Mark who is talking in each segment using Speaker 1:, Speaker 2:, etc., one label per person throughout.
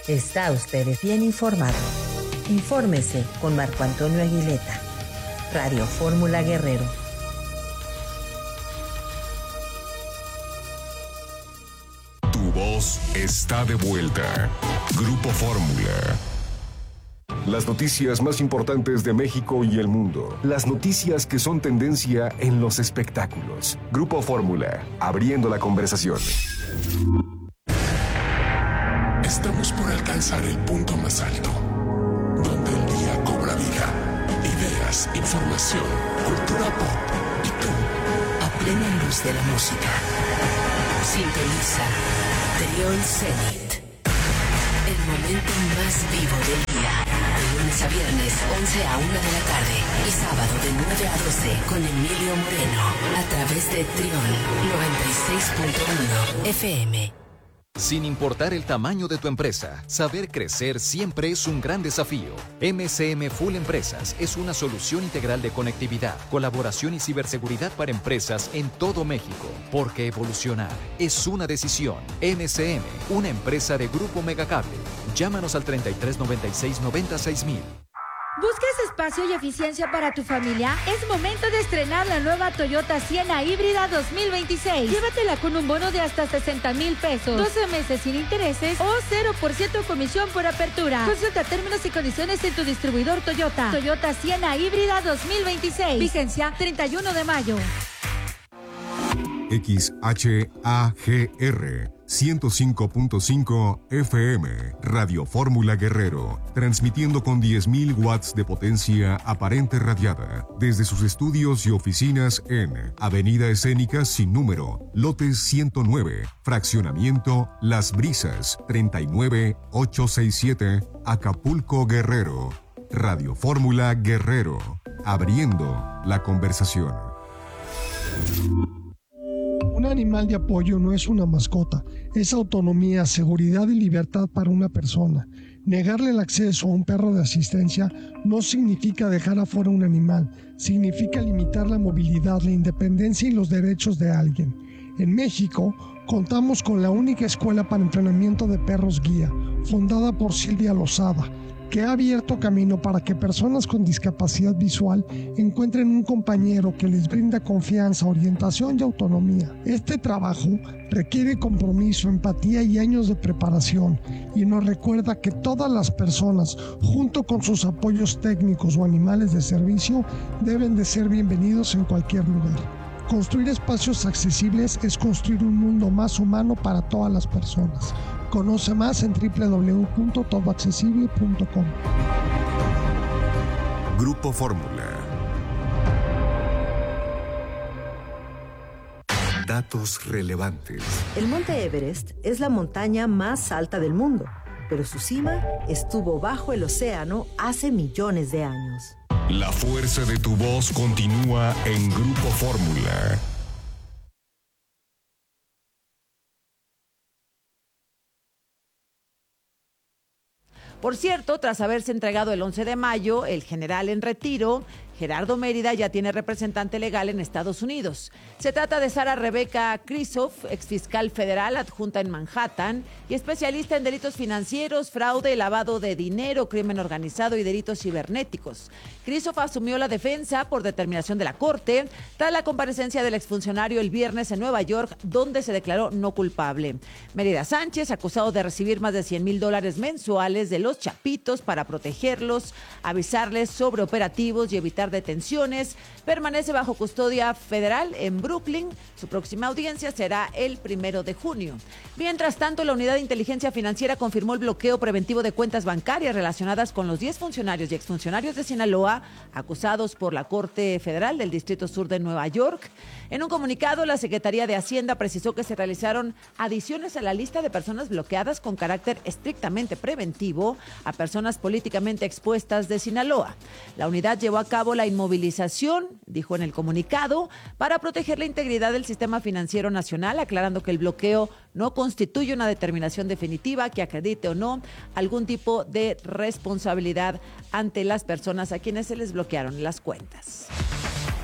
Speaker 1: Está usted bien informado. Infórmese con Marco Antonio Aguileta. Radio Fórmula Guerrero.
Speaker 2: Tu voz está de vuelta. Grupo Fórmula. Las noticias más importantes de México y el mundo. Las noticias que son tendencia en los espectáculos. Grupo Fórmula, abriendo la conversación.
Speaker 3: Estamos por alcanzar el punto más alto, donde el día cobra vida, ideas, información, cultura pop y tú, a plena luz de la música.
Speaker 4: Sintoniza Trión Zenit, el momento más vivo del día, de lunes a viernes, 11 a 1 de la tarde, y sábado de 9 a 12 con Emilio Moreno, a través de Trión 96.1 FM.
Speaker 5: Sin importar el tamaño de tu empresa, saber crecer siempre es un gran desafío. MCM Full Empresas es una solución integral de conectividad, colaboración y ciberseguridad para empresas en todo México. Porque evolucionar es una decisión. MCM, una empresa de Grupo Megacable. Llámanos al 3396-96000.
Speaker 6: ¿Buscas espacio y eficiencia para tu familia? Es momento de estrenar la nueva Toyota Sienna híbrida 2026. Llévatela con un bono de hasta 60,000 pesos, 12 meses sin intereses o 0% comisión por apertura. Consulta términos y condiciones en tu distribuidor Toyota. Toyota Sienna híbrida 2026. Vigencia 31 de mayo.
Speaker 2: XHAGR 105.5 FM, Radio Fórmula Guerrero, transmitiendo con 10,000 watts de potencia aparente radiada, desde sus estudios y oficinas en Avenida Escénica sin número, lote 109, fraccionamiento Las Brisas, 39867, Acapulco, Guerrero. Radio Fórmula Guerrero, abriendo la conversación.
Speaker 7: Un animal de apoyo no es una mascota, es autonomía, seguridad y libertad para una persona. Negarle el acceso a un perro de asistencia no significa dejar afuera un animal, significa limitar la movilidad, la independencia y los derechos de alguien. En México, contamos con la única escuela para entrenamiento de perros guía, fundada por Silvia Lozada, que ha abierto camino para que personas con discapacidad visual encuentren un compañero que les brinda confianza, orientación y autonomía. Este trabajo requiere compromiso, empatía y años de preparación, y nos recuerda que todas las personas, junto con sus apoyos técnicos o animales de servicio, deben de ser bienvenidos en cualquier lugar. Construir espacios accesibles es construir un mundo más humano para todas las personas. Conoce más en www.todoaccesible.com.
Speaker 2: Grupo Fórmula. Datos relevantes.
Speaker 8: El Monte Everest es la montaña más alta del mundo, pero su cima estuvo bajo el océano hace millones de años.
Speaker 2: La fuerza de tu voz continúa en Grupo Fórmula.
Speaker 9: Por cierto, tras haberse entregado el 11 de mayo, el general en retiro, Gerardo Mérida, ya tiene representante legal en Estados Unidos. Se trata de Sara Rebeca Krisoff, exfiscal federal adjunta en Manhattan y especialista en delitos financieros, fraude, lavado de dinero, crimen organizado y delitos cibernéticos. Krisoff asumió la defensa por determinación de la Corte tras la comparecencia del exfuncionario el viernes en Nueva York, donde se declaró no culpable. Mérida Sánchez, acusado de recibir más de $100,000 mensuales de los chapitos para protegerlos, avisarles sobre operativos y evitar detenciones, permanece bajo custodia federal en Brooklyn. Su próxima audiencia será el 1 de junio. Mientras tanto, la Unidad de Inteligencia Financiera confirmó el bloqueo preventivo de cuentas bancarias relacionadas con los 10 funcionarios y exfuncionarios de Sinaloa acusados por la Corte Federal del Distrito Sur de Nueva York. En un comunicado, la Secretaría de Hacienda precisó que se realizaron adiciones a la lista de personas bloqueadas con carácter estrictamente preventivo a personas políticamente expuestas de Sinaloa. La unidad llevó a cabo la inmovilización, dijo en el comunicado, para proteger la integridad del sistema financiero nacional, aclarando que el bloqueo no constituye una determinación definitiva que acredite o no algún tipo de responsabilidad ante las personas a quienes se les bloquearon las cuentas.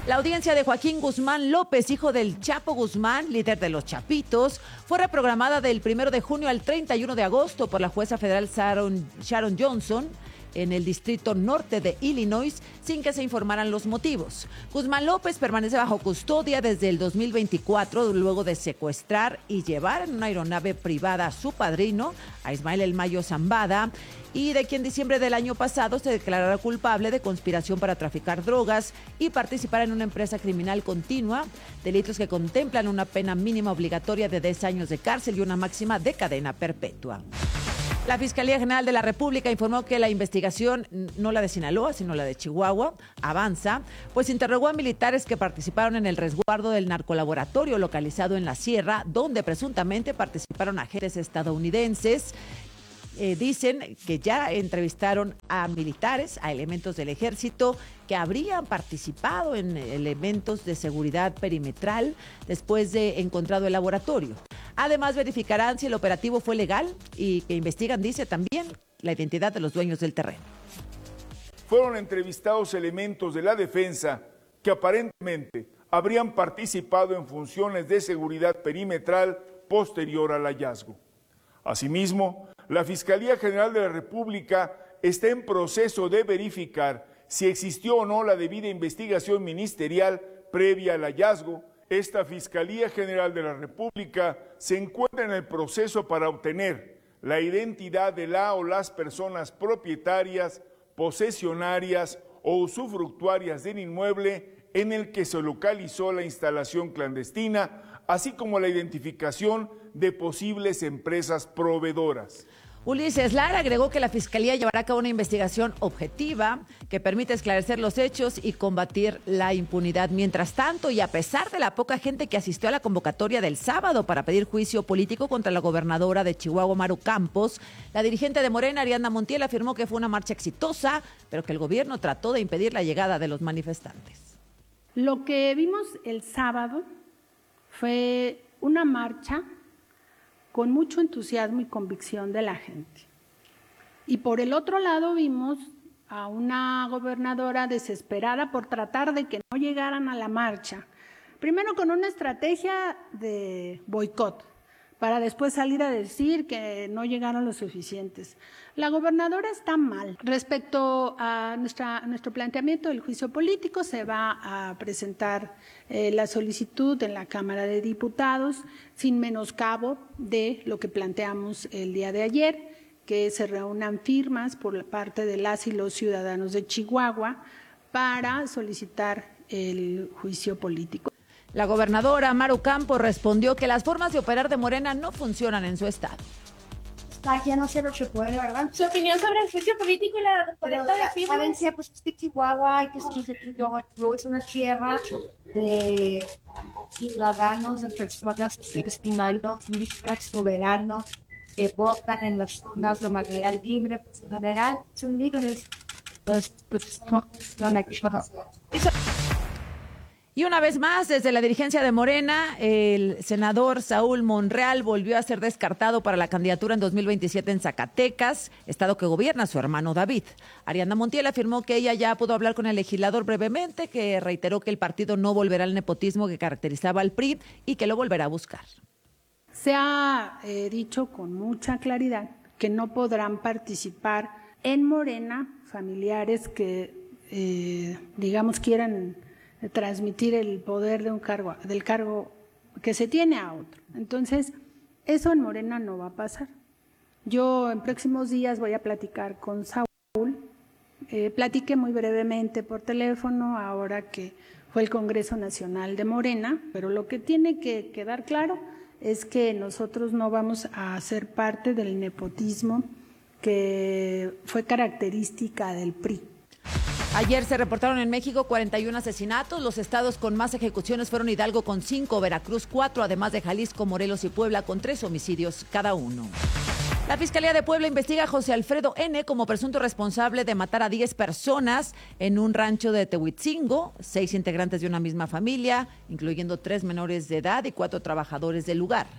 Speaker 9: La audiencia de Joaquín Guzmán López, hijo del Chapo Guzmán, líder de los Chapitos, fue reprogramada del 1 de junio al 31 de agosto por la jueza federal Sharon Johnson en el Distrito Norte de Illinois, sin que se informaran los motivos. Guzmán López permanece bajo custodia desde el 2024, luego de secuestrar y llevar en una aeronave privada a su padrino, a Ismael El Mayo Zambada, y de quien en diciembre del año pasado se declarara culpable de conspiración para traficar drogas y participar en una empresa criminal continua, delitos que contemplan una pena mínima obligatoria de 10 años de cárcel y una máxima de cadena perpetua. La Fiscalía General de la República informó que la investigación, no la de Sinaloa, sino la de Chihuahua, avanza, pues interrogó a militares que participaron en el resguardo del narcolaboratorio localizado en la Sierra, donde presuntamente participaron agentes estadounidenses. Dicen que ya entrevistaron a militares, a elementos del ejército que habrían participado en elementos de seguridad perimetral después de encontrado el laboratorio. Además, verificarán si el operativo fue legal y que investigan, dice también, la identidad de los dueños del terreno.
Speaker 10: Fueron entrevistados elementos de la defensa que aparentemente habrían participado en funciones de seguridad perimetral posterior al hallazgo. Asimismo, la Fiscalía General de la República está en proceso de verificar si existió o no la debida investigación ministerial previa al hallazgo. Esta Fiscalía General de la República se encuentra en el proceso para obtener la identidad de la o las personas propietarias, posesionarias o usufructuarias del inmueble en el que se localizó la instalación clandestina, así como la identificación de posibles empresas proveedoras.
Speaker 9: Ulises Lara agregó que la Fiscalía llevará a cabo una investigación objetiva que permite esclarecer los hechos y combatir la impunidad. Mientras tanto, y a pesar de la poca gente que asistió a la convocatoria del sábado para pedir juicio político contra la gobernadora de Chihuahua, Maru Campos, la dirigente de Morena, Ariadna Montiel, afirmó que fue una marcha exitosa, pero que el gobierno trató de impedir la llegada de los manifestantes.
Speaker 11: Lo que vimos el sábado fue una marcha con mucho entusiasmo y convicción de la gente. Y por el otro lado vimos a una gobernadora desesperada por tratar de que no llegaran a la marcha. Primero con una estrategia de boicot, para después salir a decir que no llegaron los suficientes. La gobernadora está mal. Respecto a nuestro planteamiento del juicio político, se va a presentar la solicitud en la Cámara de Diputados, sin menoscabo de lo que planteamos el día de ayer, que se reúnan firmas por parte de las y los ciudadanos de Chihuahua para solicitar el juicio político.
Speaker 9: La gobernadora Maru Campos respondió que las formas de operar de Morena no funcionan en su estado.
Speaker 12: Aquí no se lo puede, ¿verdad? Su opinión sobre el juicio político y la recolecta de firmas. A ver, pues es que Chihuahua, hay que es una tierra de ciudadanos, de personas estimados, soberanos, que votan en las urnas de manera libre, pues en general, son libres. Pues no me
Speaker 9: Y una vez más, desde la dirigencia de Morena, el senador Saúl Monreal volvió a ser descartado para la candidatura en 2027 en Zacatecas, estado que gobierna su hermano David. Ariadna Montiel afirmó que ella ya pudo hablar con el legislador brevemente, que reiteró que el partido no volverá al nepotismo que caracterizaba al PRI y que lo volverá a buscar.
Speaker 11: Se ha dicho con mucha claridad que no podrán participar en Morena familiares que, digamos, quieran transmitir el poder de del cargo que se tiene a otro. Entonces, eso en Morena no va a pasar. Yo en próximos días voy a platicar con Saúl. Platiqué muy brevemente por teléfono ahora que fue el Congreso Nacional de Morena, pero lo que tiene que quedar claro es que nosotros no vamos a ser parte del nepotismo que fue característica del PRI.
Speaker 9: Ayer se reportaron en México 41 asesinatos. Los estados con más ejecuciones fueron Hidalgo con 5, Veracruz 4, además de Jalisco, Morelos y Puebla con 3 homicidios cada uno. La Fiscalía de Puebla investiga a José Alfredo N. como presunto responsable de matar a 10 personas en un rancho de Tehuitzingo, 6 integrantes de una misma familia, incluyendo 3 menores de edad y 4 trabajadores del lugar.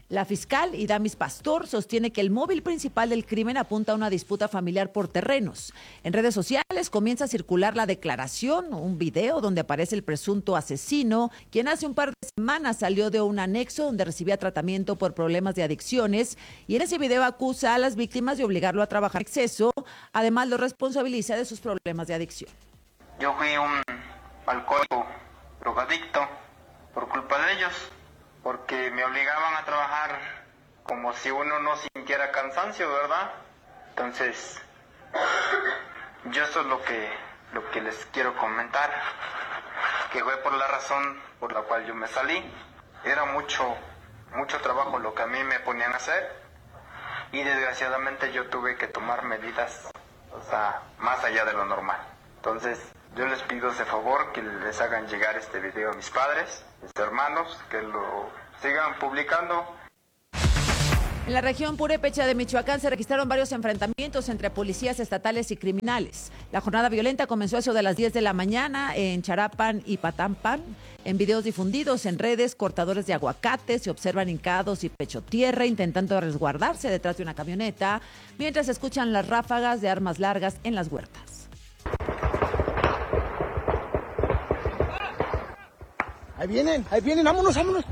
Speaker 9: La fiscal Idamis Pastor sostiene que el móvil principal del crimen apunta a una disputa familiar por terrenos. En redes sociales comienza a circular la declaración, un video donde aparece el presunto asesino, quien hace un par de semanas salió de un anexo donde recibía tratamiento por problemas de adicciones, y en ese video acusa a las víctimas de obligarlo a trabajar en exceso, además lo responsabiliza de sus problemas de adicción.
Speaker 13: Yo fui un alcohólico, drogadicto, por culpa de ellos, porque me obligaban a trabajar como si uno no sintiera cansancio, ¿verdad? Entonces, yo eso es lo que les quiero comentar, que fue por la razón por la cual yo me salí. Era mucho trabajo lo que a mí me ponían a hacer, y desgraciadamente yo tuve que tomar medidas, o sea, más allá de lo normal. Entonces, yo les pido ese favor que les hagan llegar este video a mis padres, mis hermanos, que lo sigan publicando.
Speaker 9: En la región purépecha de Michoacán se registraron varios enfrentamientos entre policías estatales y criminales. La jornada violenta comenzó a eso de las 10 de la mañana en Charapan y Patampan. En videos difundidos en redes, cortadores de aguacate se observan hincados y pecho tierra intentando resguardarse detrás de una camioneta, mientras se escuchan las ráfagas de armas largas en las huertas.
Speaker 14: Ahí vienen, vámonos.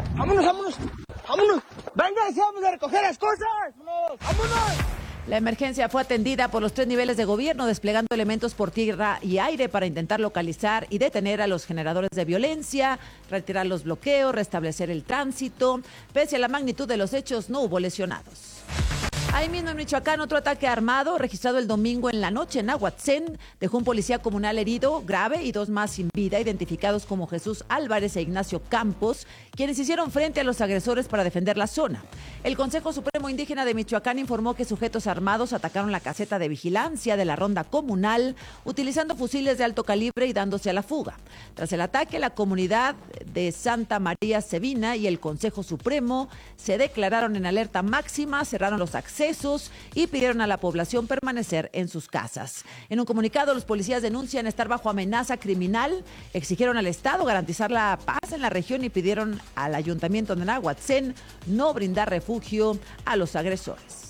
Speaker 14: Venga, vamos a recoger las cosas. Vámonos.
Speaker 9: La emergencia fue atendida por los 3 niveles de gobierno, desplegando elementos por tierra y aire para intentar localizar y detener a los generadores de violencia, retirar los bloqueos, restablecer el tránsito. Pese a la magnitud de los hechos, no hubo lesionados. Ahí mismo en Michoacán, otro ataque armado registrado el domingo en la noche en Ahuatzén dejó un policía comunal herido grave y 2 más sin vida, identificados como Jesús Álvarez e Ignacio Campos, quienes hicieron frente a los agresores para defender la zona. El Consejo Supremo Indígena de Michoacán informó que sujetos armados atacaron la caseta de vigilancia de la ronda comunal, utilizando fusiles de alto calibre y dándose a la fuga. Tras el ataque, la comunidad de Santa María Sevina y el Consejo Supremo se declararon en alerta máxima, cerraron los accesos y pidieron a la población permanecer en sus casas. En un comunicado, los policías denuncian estar bajo amenaza criminal, exigieron al Estado garantizar la paz en la región y pidieron al Ayuntamiento de Nahuatzén no brindar refugio a los agresores.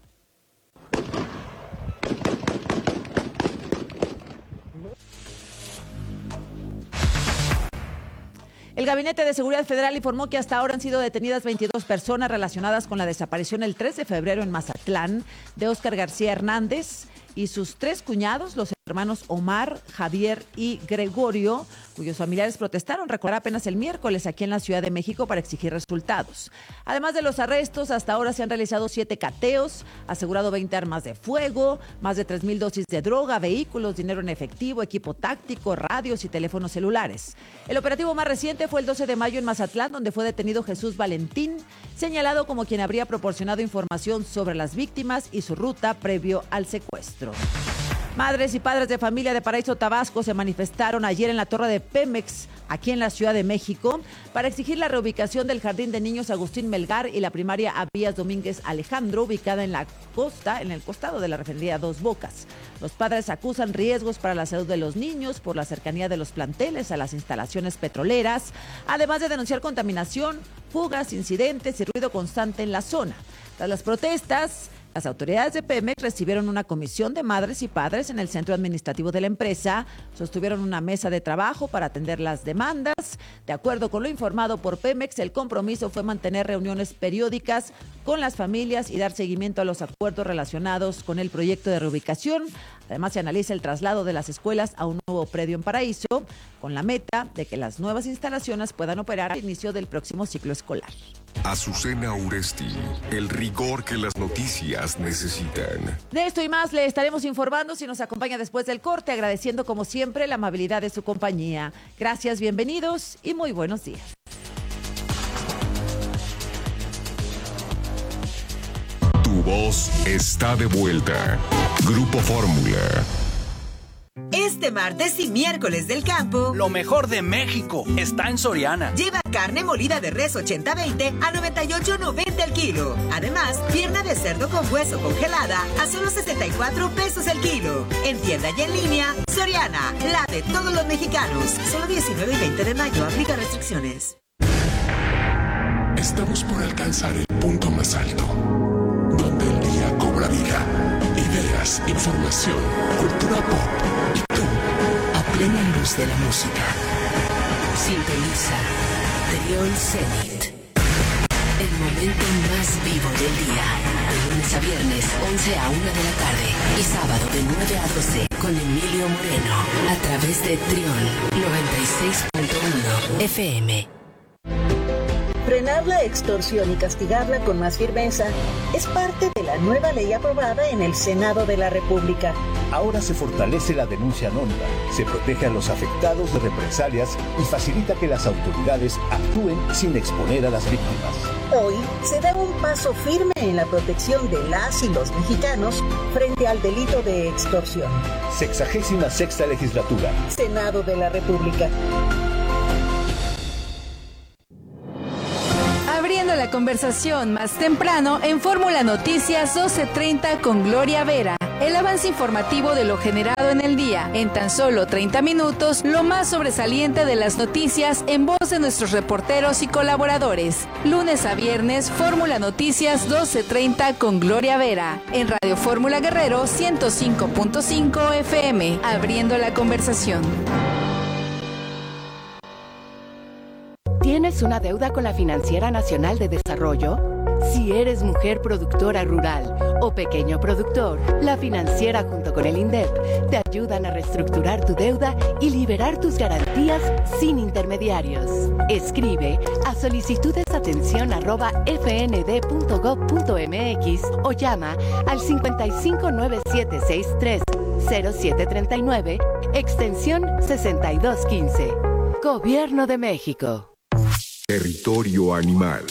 Speaker 9: El Gabinete de Seguridad Federal informó que hasta ahora han sido detenidas 22 personas relacionadas con la desaparición el 3 de febrero en Mazatlán de Óscar García Hernández y sus 3 cuñados, los hermanos Omar, Javier y Gregorio, cuyos familiares protestaron, recordar, apenas el miércoles aquí en la Ciudad de México para exigir resultados. Además de los arrestos, hasta ahora se han realizado 7 cateos, asegurado 20 armas de fuego, más de 3,000 dosis de droga, vehículos, dinero en efectivo, equipo táctico, radios y teléfonos celulares. El operativo más reciente fue el 12 de mayo en Mazatlán, donde fue detenido Jesús Valentín, señalado como quien habría proporcionado información sobre las víctimas y su ruta previo al secuestro. Madres y padres de familia de Paraíso, Tabasco, se manifestaron ayer en la torre de Pemex, aquí en la Ciudad de México, para exigir la reubicación del Jardín de Niños Agustín Melgar y la primaria Abías Domínguez Alejandro, ubicada en la costa, en el costado de la refinería Dos Bocas. Los padres acusan riesgos para la salud de los niños por la cercanía de los planteles a las instalaciones petroleras, además de denunciar contaminación, fugas, incidentes y ruido constante en la zona. Tras las protestas, las autoridades de Pemex recibieron una comisión de madres y padres en el centro administrativo de la empresa, sostuvieron una mesa de trabajo para atender las demandas. De acuerdo con lo informado por Pemex, el compromiso fue mantener reuniones periódicas con las familias y dar seguimiento a los acuerdos relacionados con el proyecto de reubicación. Además, se analiza el traslado de las escuelas a un nuevo predio en Paraíso, con la meta de que las nuevas instalaciones puedan operar al inicio del próximo ciclo escolar.
Speaker 2: Azucena Uresti, el rigor que las noticias necesitan.
Speaker 9: De esto y más le estaremos informando si nos acompaña después del corte, agradeciendo como siempre la amabilidad de su compañía. Gracias, bienvenidos y muy buenos días.
Speaker 2: Tu voz está de vuelta. Grupo Fórmula.
Speaker 15: Este martes y miércoles del campo,
Speaker 16: lo mejor de México está en Soriana.
Speaker 15: Lleva carne molida de res 80-20 a 98.90 el kilo. Además, pierna de cerdo con hueso congelada a solo 64 pesos el kilo. En tienda y en línea, Soriana, la de todos los mexicanos. Solo 19 y 20 de mayo, aplica restricciones.
Speaker 3: Estamos por alcanzar el punto más alto, donde el día cobra vida. Ideas, información, cultura pop y tú, a plena luz de la música.
Speaker 4: Sintoniza Trión Zenit. El momento más vivo del día. De lunes a viernes, 11 a 1 de la tarde. Y sábado de 9 a 12 con Emilio Moreno. A través de Trión 96.1 FM.
Speaker 17: Frenar la extorsión y castigarla con más firmeza es parte de la nueva ley aprobada en el Senado de la República.
Speaker 18: Ahora se fortalece la denuncia anónima, se protege a los afectados de represalias y facilita que las autoridades actúen sin exponer a las víctimas.
Speaker 17: Hoy se da un paso firme en la protección de las y los mexicanos frente al delito de extorsión.
Speaker 18: 66ª Legislatura.
Speaker 17: Senado de la República.
Speaker 19: Abriendo la conversación más temprano en Fórmula Noticias 12:30 con Gloria Vera. El avance informativo de lo generado en el día. En tan solo 30 minutos, lo más sobresaliente de las noticias en voz de nuestros reporteros y colaboradores. Lunes a viernes, Fórmula Noticias 12:30 con Gloria Vera. En Radio Fórmula Guerrero 105.5 FM. Abriendo la conversación.
Speaker 20: ¿Tienes una deuda con la Financiera Nacional de Desarrollo? Si eres mujer productora rural o pequeño productor, la Financiera junto con el INDEP te ayudan a reestructurar tu deuda y liberar tus garantías sin intermediarios. Escribe a solicitudesatención@fnd.gov.mx o llama al 5597630739, extensión 6215. Gobierno de México.
Speaker 2: Territorio animal.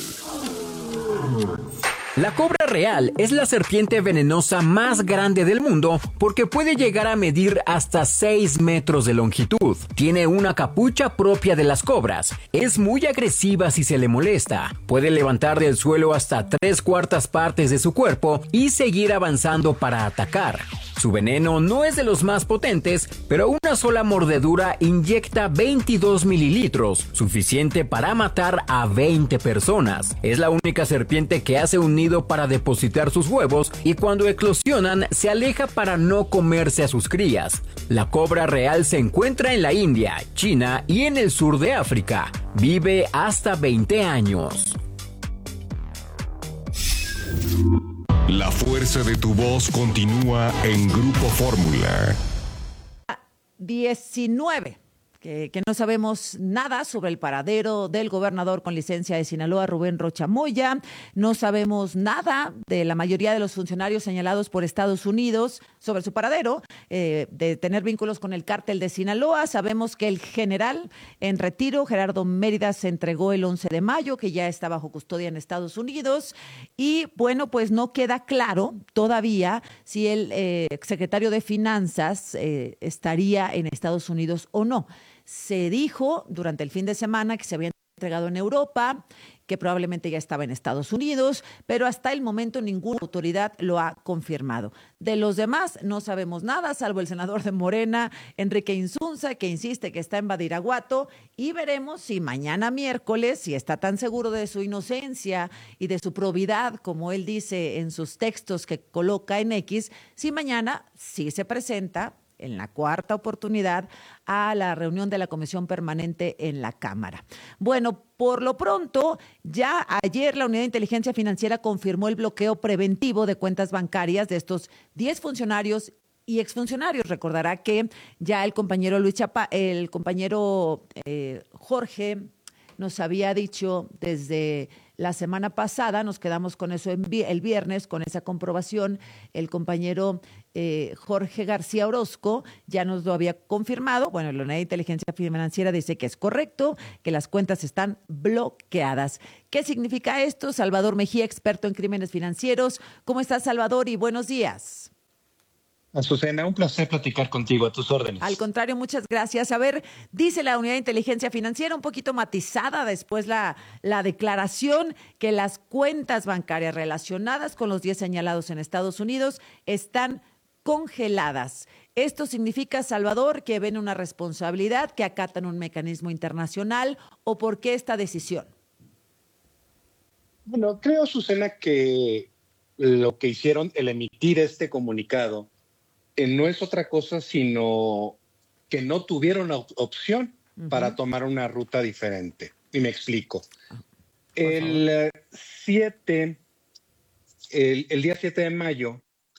Speaker 21: La cobra real es la serpiente venenosa más grande del mundo porque puede llegar a medir hasta 6 metros de longitud. Tiene una capucha propia de las cobras. Es muy agresiva si se le molesta. Puede levantar del suelo hasta 3/4 partes de su cuerpo y seguir avanzando para atacar. Su veneno no es de los más potentes, pero una sola mordedura inyecta 22 mililitros, suficiente para matar a 20 personas. Es la única serpiente que hace un nido para depositar sus huevos y cuando eclosionan se aleja para no comerse a sus crías. La cobra real se encuentra en la India, China y en el sur de África. Vive hasta 20 años.
Speaker 2: La fuerza de tu voz continúa en Grupo Fórmula.
Speaker 9: 19. Que no sabemos nada sobre el paradero del gobernador con licencia de Sinaloa, Rubén Rocha Moya. No sabemos nada de la mayoría de los funcionarios señalados por Estados Unidos sobre su paradero, de tener vínculos con el cártel de Sinaloa. Sabemos que el general en retiro, Gerardo Mérida, se entregó el 11 de mayo, que ya está bajo custodia en Estados Unidos. Y bueno, pues no queda claro todavía si el secretario de Finanzas estaría en Estados Unidos o no. Se dijo durante el fin de semana que se había entregado en Europa, que probablemente ya estaba en Estados Unidos, pero hasta el momento ninguna autoridad lo ha confirmado. De los demás no sabemos nada, salvo el senador de Morena, Enrique Insunza, que insiste que está en Badiraguato, y veremos si mañana miércoles, si está tan seguro de su inocencia y de su probidad, como él dice en sus textos que coloca en X, si mañana sí se presenta en la cuarta oportunidad a la reunión de la Comisión Permanente en la Cámara. Bueno, por lo pronto, ya ayer la Unidad de Inteligencia Financiera confirmó el bloqueo preventivo de cuentas bancarias de estos 10 funcionarios y exfuncionarios. Recordará que ya el compañero Jorge nos había dicho desde la semana pasada, nos quedamos con eso el viernes, con esa comprobación. El compañero Jorge García Orozco ya nos lo había confirmado. Bueno, la Unidad de Inteligencia Financiera dice que es correcto, que las cuentas están bloqueadas. ¿Qué significa esto? Salvador Mejía, experto en crímenes financieros. ¿Cómo estás, Salvador? Y buenos días.
Speaker 22: Azucena, un placer platicar contigo, a tus órdenes.
Speaker 9: Al contrario, muchas gracias. A ver, dice la Unidad de Inteligencia Financiera, un poquito matizada después la declaración, que las cuentas bancarias relacionadas con los 10 señalados en Estados Unidos están congeladas. ¿Esto significa, Salvador, que ven una responsabilidad, que acatan un mecanismo internacional, o por qué esta decisión?
Speaker 22: Bueno, creo, Susana, que lo que hicieron, el emitir este comunicado, no es otra cosa sino que no tuvieron opción para tomar una ruta diferente. Y me explico. El día 7 de mayo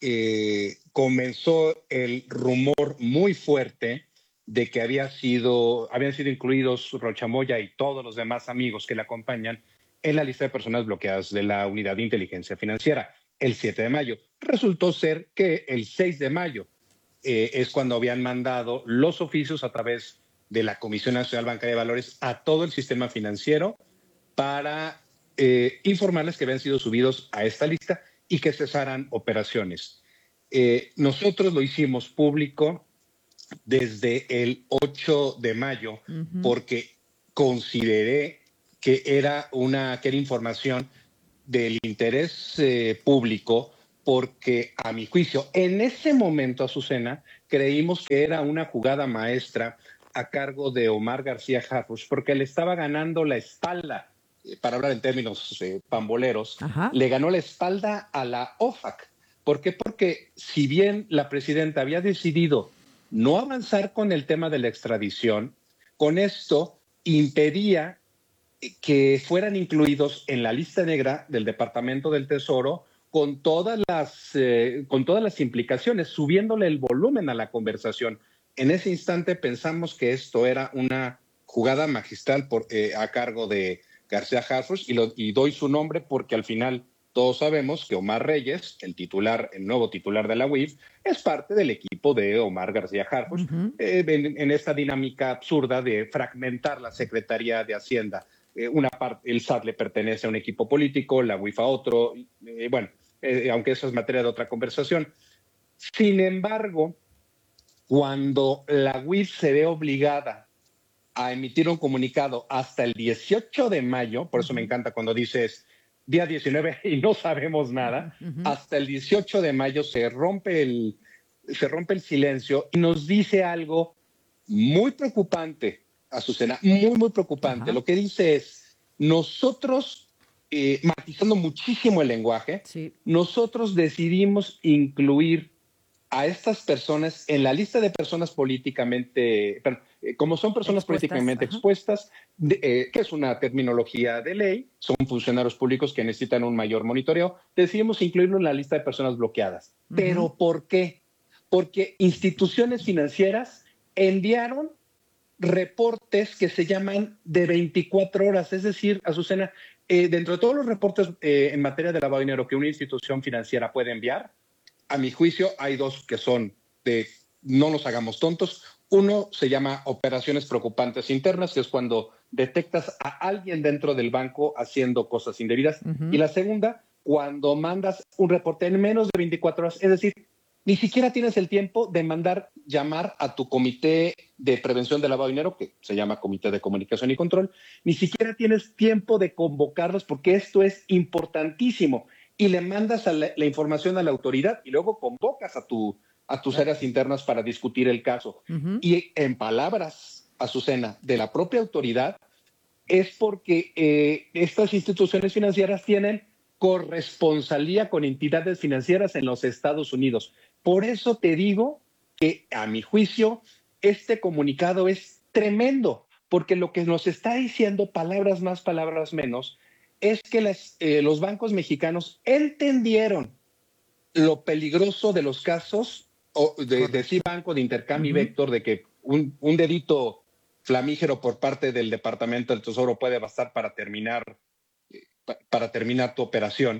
Speaker 22: comenzó el rumor muy fuerte de que habían sido incluidos Rocha Moya y todos los demás amigos que le acompañan en la lista de personas bloqueadas de la Unidad de Inteligencia Financiera el 7 de mayo. Resultó ser que el 6 de mayo es cuando habían mandado los oficios a través de la Comisión Nacional Bancaria de Valores a todo el sistema financiero para informarles que habían sido subidos a esta lista y que cesaran operaciones. Nosotros lo hicimos público desde el 8 de mayo porque consideré que era información del interés público, porque a mi juicio, en ese momento, Azucena, creímos que era una jugada maestra a cargo de Omar García Harfuch, porque le estaba ganando la espalda, para hablar en términos pamboleros, le ganó la espalda a la OFAC. ¿Por qué? Porque si bien la presidenta había decidido no avanzar con el tema de la extradición, con esto impedía que fueran incluidos en la lista negra del Departamento del Tesoro con todas las implicaciones, subiéndole el volumen a la conversación. En ese instante pensamos que esto era una jugada magistral a cargo de García Harfuch, y doy su nombre porque al final todos sabemos que Omar Reyes, el nuevo titular de la UIF, es parte del equipo de Omar García Harfuch en esta dinámica absurda de fragmentar la Secretaría de Hacienda. Una parte, el SAT le pertenece a un equipo político, la UIF a otro, aunque eso es materia de otra conversación. Sin embargo, cuando la UIF se ve obligada a emitir un comunicado hasta el 18 de mayo, por eso me encanta cuando dices día 19 y no sabemos nada, hasta el 18 de mayo se rompe el silencio y nos dice algo muy preocupante, Azucena, muy preocupante. Lo que dice es, nosotros, matizando muchísimo el lenguaje, nosotros decidimos incluir a estas personas en la lista de personas políticamente, como son personas políticamente expuestas, que es una terminología de ley, son funcionarios públicos que necesitan un mayor monitoreo, decidimos incluirlo en la lista de personas bloqueadas. ¿Pero por qué? Porque instituciones financieras enviaron reportes que se llaman de 24 horas, es decir, Azucena, dentro de todos los reportes en materia de lavado de dinero que una institución financiera puede enviar, a mi juicio hay dos que son de no nos hagamos tontos. Uno se llama operaciones preocupantes internas, que es cuando detectas a alguien dentro del banco haciendo cosas indebidas. Y la segunda, cuando mandas un reporte en menos de 24 horas, es decir, ni siquiera tienes el tiempo de llamar a tu comité de prevención de lavado de dinero, que se llama Comité de Comunicación y Control, ni siquiera tienes tiempo de convocarlos porque esto es importantísimo. Y le mandas la información a la autoridad y luego convocas a tus áreas internas para discutir el caso. Y en palabras, Azucena, de la propia autoridad, es porque estas instituciones financieras tienen corresponsalía con entidades financieras en los Estados Unidos. Por eso te digo que, a mi juicio, este comunicado es tremendo, porque lo que nos está diciendo, palabras más, palabras menos, es que los bancos mexicanos entendieron lo peligroso de los casos de Cibanco, de Intercam y Vector, de que un dedito flamígero por parte del Departamento del Tesoro puede bastar para terminar tu operación.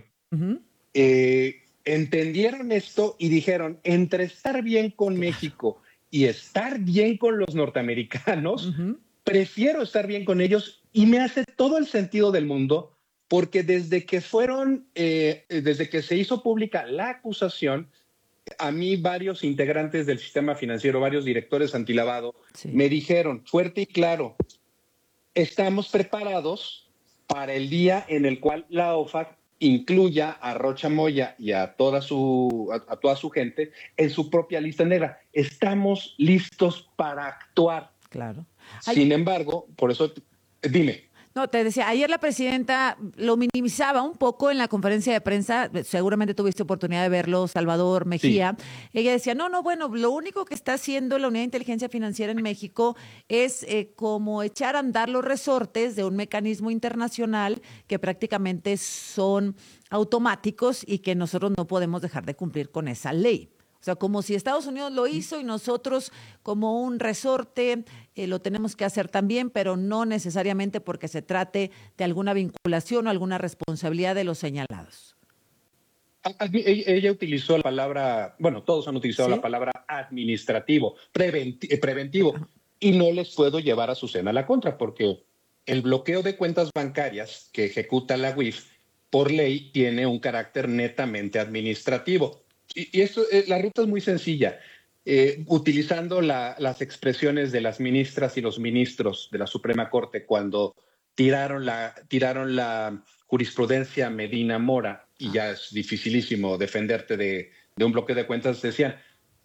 Speaker 22: Entendieron esto y dijeron, entre estar bien con México y estar bien con los norteamericanos, prefiero estar bien con ellos, y me hace todo el sentido del mundo, porque desde que se hizo pública la acusación, a mí varios integrantes del sistema financiero, varios directores antilavado, me dijeron fuerte y claro, estamos preparados para el día en el cual la OFAC incluya a Rocha Moya y a toda su gente en su propia lista negra. Estamos listos para actuar.
Speaker 9: Claro.
Speaker 22: Sin embargo, por eso, dime.
Speaker 9: No, te decía, ayer la presidenta lo minimizaba un poco en la conferencia de prensa, seguramente tuviste oportunidad de verlo, Salvador Mejía. Sí. Ella decía, bueno, lo único que está haciendo la Unidad de Inteligencia Financiera en México es como echar a andar los resortes de un mecanismo internacional que prácticamente son automáticos y que nosotros no podemos dejar de cumplir con esa ley. O sea, como si Estados Unidos lo hizo y nosotros como un resorte lo tenemos que hacer también, pero no necesariamente porque se trate de alguna vinculación o alguna responsabilidad de los señalados.
Speaker 22: Ella utilizó la palabra, todos han utilizado la palabra administrativo, preventivo, y no les puedo llevar a Azucena a la contra, porque el bloqueo de cuentas bancarias que ejecuta la UIF por ley tiene un carácter netamente administrativo. Y eso, la ruta es muy sencilla. Utilizando las expresiones de las ministras y los ministros de la Suprema Corte cuando tiraron la jurisprudencia Medina Mora, y ya es dificilísimo defenderte de un bloqueo de cuentas, decían,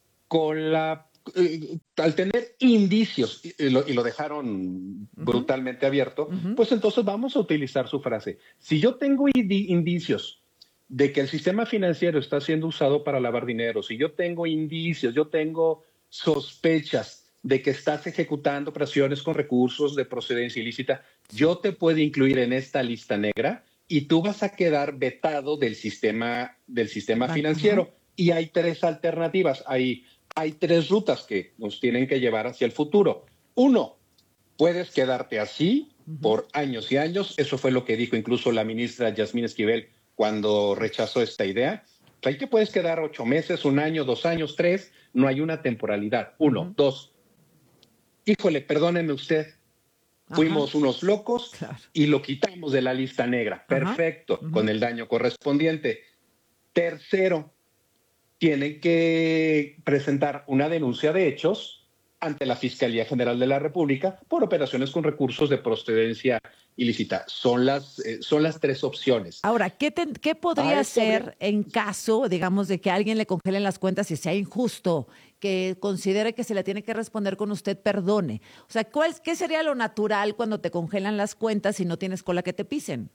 Speaker 22: al tener indicios, y lo dejaron brutalmente abierto, pues entonces vamos a utilizar su frase. Si yo tengo indicios de que el sistema financiero está siendo usado para lavar dinero, si yo tengo indicios, yo tengo sospechas de que estás ejecutando operaciones con recursos de procedencia ilícita, yo te puedo incluir en esta lista negra y tú vas a quedar vetado del sistema financiero. Y hay 3 alternativas, hay 3 rutas que nos tienen que llevar hacia el futuro. 1, puedes quedarte así por años y años. Eso fue lo que dijo incluso la ministra Yasmín Esquivel cuando rechazó esta idea. Ahí te puedes quedar 8 meses, 1 año, 2 años, 3, no hay una temporalidad. 1, 2. Híjole, perdóneme usted, fuimos unos locos y lo quitamos de la lista negra. Perfecto, con el daño correspondiente. Tercero, tienen que presentar una denuncia de hechos ante la Fiscalía General de la República por operaciones con recursos de procedencia ilícita. Son las 3 opciones.
Speaker 9: Ahora, ¿qué podría hacer en caso, digamos, de que a alguien le congelen las cuentas y sea injusto, que considere que se le tiene que responder con usted perdone? O sea, ¿qué sería lo natural cuando te congelan las cuentas y no tienes cola que te pisen?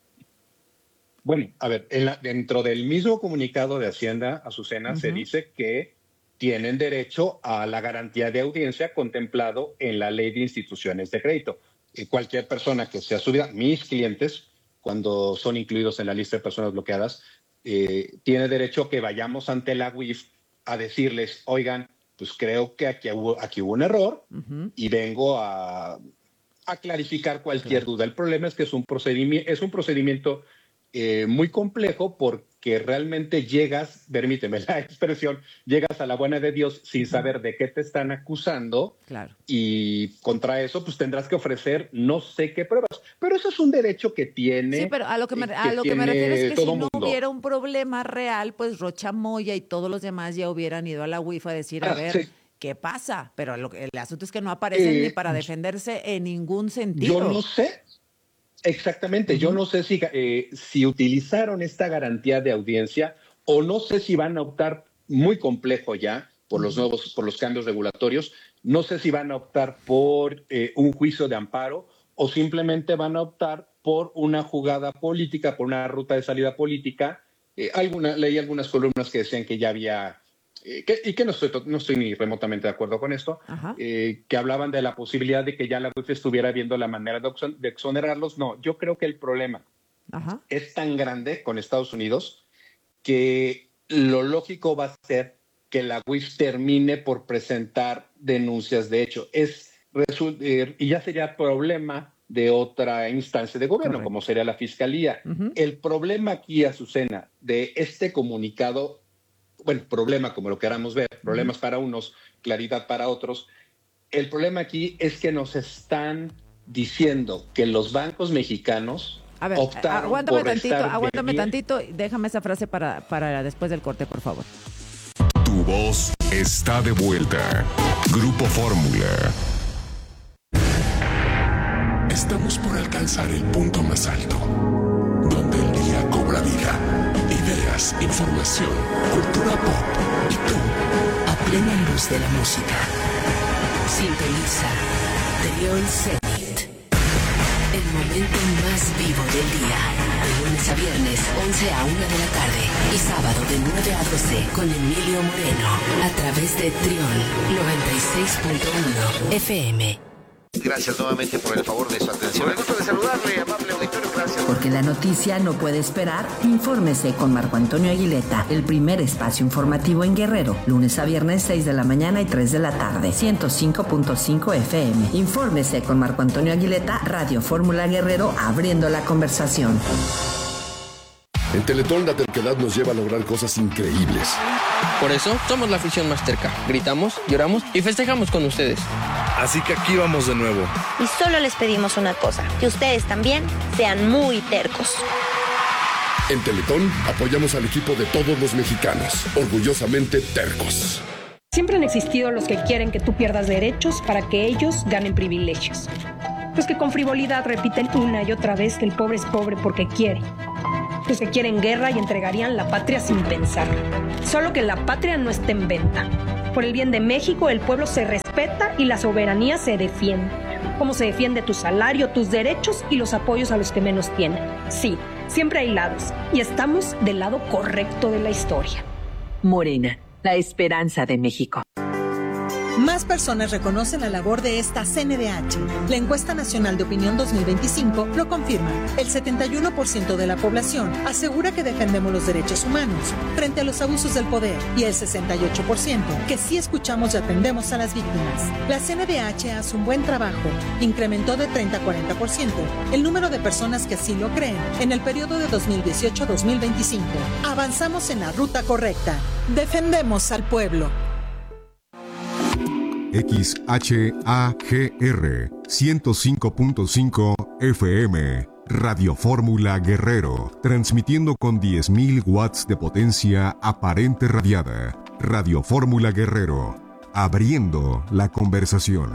Speaker 22: Bueno, a ver, dentro del mismo comunicado de Hacienda, Azucena, se dice que tienen derecho a la garantía de audiencia contemplado en la Ley de Instituciones de Crédito. Cualquier persona que sea subida, mis clientes, cuando son incluidos en la lista de personas bloqueadas, tiene derecho a que vayamos ante la UIF a decirles, oigan, pues creo que aquí hubo un error y vengo a clarificar cualquier duda. El problema es que es un procedimiento muy complejo porque realmente llegas, permíteme la expresión, llegas a la buena de Dios sin saber de qué te están acusando y contra eso pues tendrás que ofrecer no sé qué pruebas. Pero eso es un derecho que tiene.
Speaker 9: Sí, pero a lo que me refiero es que si no hubiera un problema real, pues Rocha Moya y todos los demás ya hubieran ido a la UIF a decir, a ver, ¿qué pasa? Pero el asunto es que no aparecen ni para defenderse en ningún sentido.
Speaker 22: Yo no sé. Exactamente, yo no sé si utilizaron esta garantía de audiencia o no sé si van a optar, muy complejo ya, por los cambios regulatorios, no sé si van a optar por un juicio de amparo o simplemente van a optar por una jugada política, por una ruta de salida política. Leí algunas columnas que decían que ya había, y que no estoy ni remotamente de acuerdo con esto, que hablaban de la posibilidad de que ya la UIF estuviera viendo la manera de exonerarlos. No, yo creo que el problema es tan grande con Estados Unidos que lo lógico va a ser que la UIF termine por presentar denuncias de hecho. Y ya sería problema de otra instancia de gobierno, como sería la Fiscalía. El problema aquí, Azucena, de este comunicado, bueno, problema como lo queramos ver, problemas para unos, claridad para otros. El problema aquí es que nos están diciendo que los bancos mexicanos optaron
Speaker 9: aguántame tantito, déjame esa frase para después del corte, por favor.
Speaker 2: Tu voz está de vuelta. Grupo Fórmula.
Speaker 3: Estamos por alcanzar el punto más alto, donde el día cobra vida. Ideas, información, cultura pop y tú, a plena luz de la música.
Speaker 4: Sintoniza Trión Zenit. El momento más vivo del día. De lunes a viernes, 11 a 1 de la tarde. Y sábado de 9 a 12 con Emilio Moreno. A través de Trión 96.1 FM.
Speaker 1: Gracias nuevamente por el favor de su atención. Me gusto de saludarle, amable auditorio. Gracias.
Speaker 5: Porque la noticia no puede esperar, infórmese con Marco Antonio Aguileta, el primer espacio informativo en Guerrero, lunes a viernes 6 de la mañana y 3 de la tarde, 105.5 FM. Infórmese con Marco Antonio Aguileta, Radio Fórmula Guerrero, abriendo la conversación.
Speaker 23: En Teletón la terquedad nos lleva a lograr cosas increíbles.
Speaker 24: Por eso somos la afición más terca. Gritamos, lloramos y festejamos con ustedes.
Speaker 23: Así que aquí vamos de nuevo.
Speaker 25: Y solo les pedimos una cosa, que ustedes también sean muy tercos.
Speaker 23: En Teletón apoyamos al equipo de todos los mexicanos, orgullosamente tercos.
Speaker 26: Siempre han existido los que quieren que tú pierdas derechos para que ellos ganen privilegios. Los que con frivolidad repiten una y otra vez que el pobre es pobre porque quiere. Los que quieren guerra y entregarían la patria sin pensar. Solo que la patria no está en venta. Por el bien de México, el pueblo se respeta y la soberanía se defiende. Como se defiende tu salario, tus derechos y los apoyos a los que menos tienen. Sí, siempre hay lados y estamos del lado correcto de la historia.
Speaker 27: Morena, la esperanza de México.
Speaker 28: Más personas reconocen la labor de esta CNDH. La encuesta nacional de opinión 2025 lo confirma. El 71% de la población asegura que defendemos los derechos humanos frente a los abusos del poder y el 68% que sí escuchamos y atendemos a las víctimas. La CNDH hace un buen trabajo. Incrementó de 30 a 40% el número de personas que así lo creen en el periodo de 2018-2025. Avanzamos en la ruta correcta. Defendemos al pueblo.
Speaker 2: XHAGR 105.5 FM, Radio Fórmula Guerrero, transmitiendo con 10.000 watts de potencia aparente radiada. Radio Fórmula Guerrero, abriendo la conversación.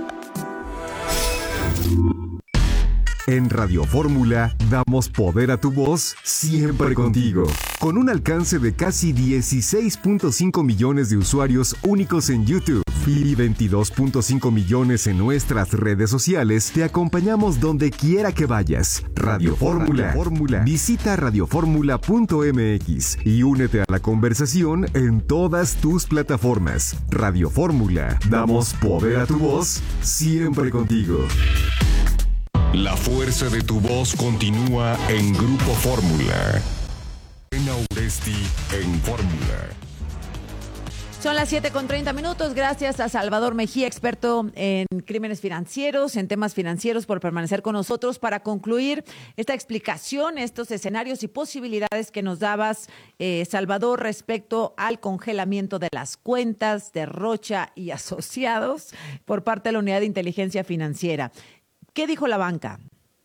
Speaker 2: En Radio Fórmula damos poder a tu voz siempre contigo. Con un alcance de casi 16.5 millones de usuarios únicos en YouTube y 22.5 millones en nuestras redes sociales, te acompañamos donde quiera que vayas. Radio Fórmula. Visita radioformula.mx y únete a la conversación en todas tus plataformas. Radio Fórmula. Damos poder a tu voz siempre contigo. La fuerza de tu voz continúa en Grupo Fórmula. En Auresti, en Fórmula.
Speaker 9: Son las 7:30. Gracias a Salvador Mejía, experto en crímenes financieros, en temas financieros, por permanecer con nosotros para concluir esta explicación, estos escenarios y posibilidades que nos dabas, Salvador, respecto al congelamiento de las cuentas de Rocha y Asociados por parte de la Unidad de Inteligencia Financiera. ¿Qué dijo la banca?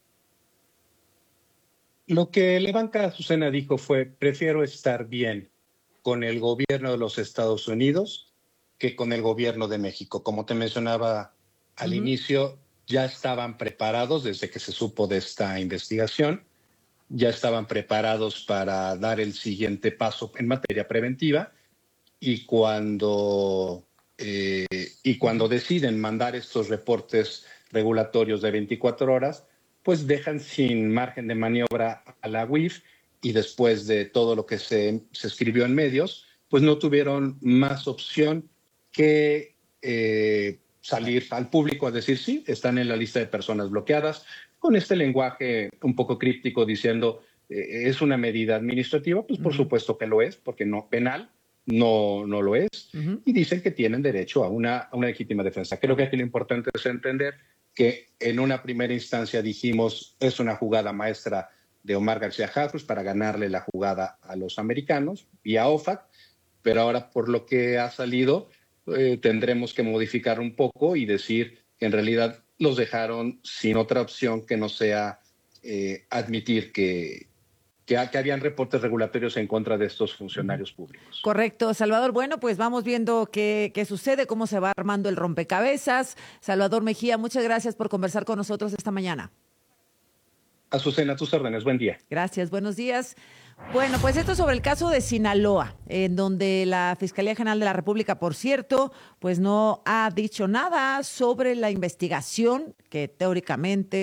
Speaker 22: Lo que la banca, Azucena, dijo fue: prefiero estar bien con el gobierno de los Estados Unidos que con el gobierno de México. Como te mencionaba al inicio, ya estaban preparados desde que se supo de esta investigación, ya estaban preparados para dar el siguiente paso en materia preventiva, y cuando deciden mandar estos reportes regulatorios de 24 horas, pues dejan sin margen de maniobra a la UIF, y después de todo lo que se escribió en medios, pues no tuvieron más opción que salir al público a decir sí, están en la lista de personas bloqueadas, con este lenguaje un poco críptico diciendo es una medida administrativa. Pues por supuesto que lo es, porque no penal, no lo es, y dicen que tienen derecho a una legítima defensa. Creo que aquí lo importante es entender que en una primera instancia dijimos es una jugada maestra de Omar García Harfuch para ganarle la jugada a los americanos vía OFAC, pero ahora por lo que ha salido tendremos que modificar un poco y decir que en realidad los dejaron sin otra opción que no sea admitir que habían reportes regulatorios en contra de estos funcionarios públicos.
Speaker 9: Correcto, Salvador. Bueno, pues vamos viendo qué sucede, cómo se va armando el rompecabezas. Salvador Mejía, muchas gracias por conversar con nosotros esta mañana.
Speaker 22: Azucena, a tus órdenes. Buen día.
Speaker 9: Gracias, buenos días. Bueno, pues esto sobre el caso de Sinaloa, en donde la Fiscalía General de la República, por cierto, pues no ha dicho nada sobre la investigación que teóricamente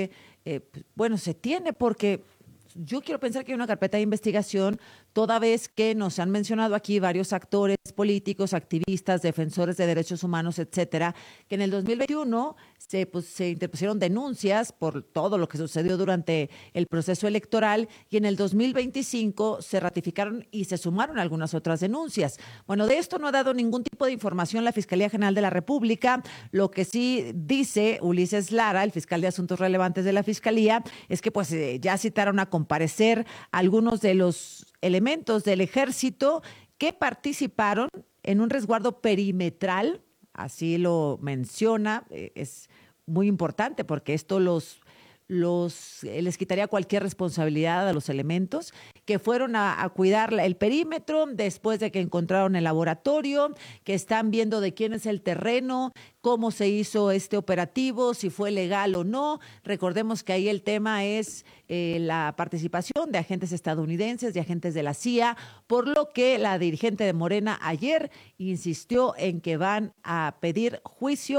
Speaker 9: se tiene porque yo quiero pensar que hay una carpeta de investigación, toda vez que nos han mencionado aquí varios actores políticos, activistas, defensores de derechos humanos, etcétera, que en el 2021 se interpusieron denuncias por todo lo que sucedió durante el proceso electoral y en el 2025 se ratificaron y se sumaron algunas otras denuncias. Bueno, de esto no ha dado ningún tipo de información la Fiscalía General de la República. Lo que sí dice Ulises Lara, el fiscal de Asuntos Relevantes de la Fiscalía, es que ya citaron a comparecer algunos de los elementos del ejército que participaron en un resguardo perimetral, así lo menciona, es muy importante porque esto les quitaría cualquier responsabilidad a los elementos que fueron a cuidar el perímetro después de que encontraron el laboratorio, que están viendo de quién es el terreno, cómo se hizo este operativo, si fue legal o no. Recordemos que ahí el tema es la participación de agentes estadounidenses, de agentes de la CIA, por lo que la dirigente de Morena ayer insistió en que van a pedir juicio